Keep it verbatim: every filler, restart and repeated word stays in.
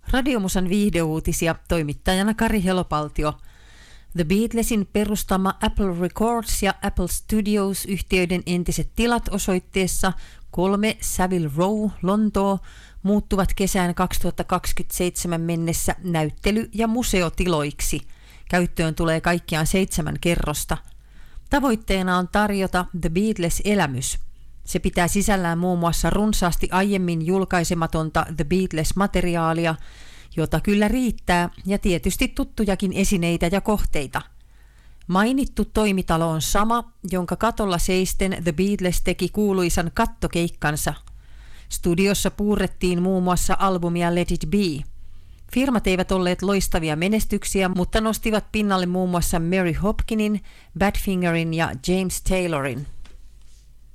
Radiomusan viihdeuutisia, toimittajana Kari Helopaltio. The Beatlesin perustama Apple Records ja Apple Studios yhtiöiden entiset tilat osoitteessa kolme Savile Row, Lontoo, muuttuvat kesään kaksituhattakaksikymmentäseitsemän mennessä näyttely- ja museotiloiksi. Käyttöön tulee kaikkiaan seitsemän kerrosta. Tavoitteena on tarjota The Beatles-elämys. Se pitää sisällään muun muassa runsaasti aiemmin julkaisematonta The Beatles-materiaalia, jota kyllä riittää, ja tietysti tuttujakin esineitä ja kohteita. Mainittu toimitalo on sama, jonka katolla seisten The Beatles teki kuuluisan kattokeikkansa. Studiossa puurrettiin muun muassa albumia Let It Be. Firmat eivät olleet loistavia menestyksiä, mutta nostivat pinnalle muun muassa Mary Hopkinin, Badfingerin ja James Taylorin.